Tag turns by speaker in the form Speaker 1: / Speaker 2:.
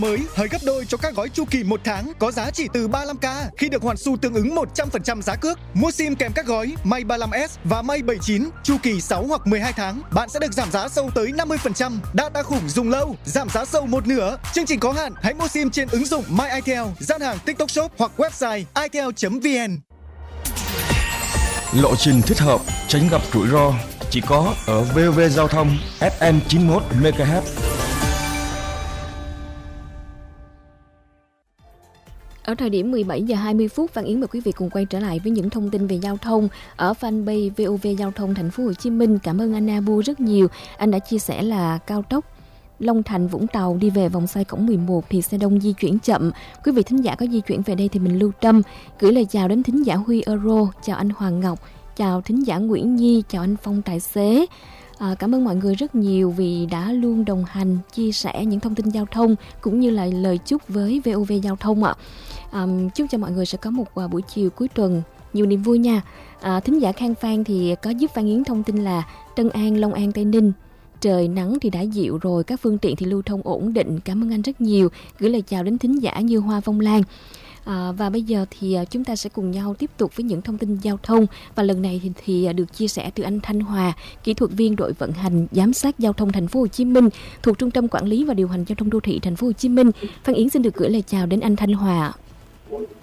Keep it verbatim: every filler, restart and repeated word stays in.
Speaker 1: Mới hời gấp đôi cho các gói chu kỳ một tháng có giá chỉ từ ba mươi lăm k khi được hoàn xu tương ứng một trăm phần trăm giá cước. Mua sim kèm các gói May ba mươi lăm S và May bảy mươi chín chu kỳ sáu hoặc mười hai tháng, bạn sẽ được giảm giá sâu tới năm mươi phần trăm. Data khủng dùng lâu, giảm giá sâu một nửa. Chương trình có hạn, hãy mua sim trên ứng dụng My itel, gian hàng TikTok Shop hoặc website itel chấm vn.
Speaker 2: Lộ trình thích hợp, tránh gặp rủi ro chỉ có ở vê o vê Giao thông ép em chín mươi mốt mê ga héc.
Speaker 3: Ở thời điểm mười bảy giờ hai mươi phút, Văn Yến mời quý vị cùng quay trở lại với những thông tin về giao thông ở fanpage vê o vê Giao thông Thành phố Hồ Chí Minh. Cảm ơn anh Abu rất nhiều. Anh đã chia sẻ là cao tốc Long Thành Vũng Tàu đi về vòng xoay cổng mười một thì xe đông di chuyển chậm. Quý vị thính giả có di chuyển về đây thì mình lưu tâm. Gửi lời chào đến thính giả Huy Euro, chào anh Hoàng Ngọc, chào thính giả Nguyễn Nhi, chào anh Phong tài xế. À, cảm ơn mọi người rất nhiều vì đã luôn đồng hành, chia sẻ những thông tin giao thông cũng như là lời chúc với vê o vê Giao thông ạ. À, chúc cho mọi người sẽ có một uh, buổi chiều cuối tuần nhiều niềm vui nha. À, thính giả Khang Phan thì có giúp Văn Yến thông tin là Tân An, Long An, Tây Ninh trời nắng thì đã dịu rồi, các phương tiện thì lưu thông ổn định. Cảm ơn anh rất nhiều. Gửi lời chào đến thính giả như Hoa Phong Lan. À, và bây giờ thì chúng ta sẽ cùng nhau tiếp tục với những thông tin giao thông, và lần này thì, thì được chia sẻ từ anh Thanh Hòa, kỹ thuật viên đội vận hành giám sát giao thông Thành phố Hồ Chí Minh thuộc Trung tâm Quản lý và Điều hành Giao thông Đô thị Thành phố Hồ Chí Minh. Phan Yến xin được gửi lời chào đến anh Thanh Hòa.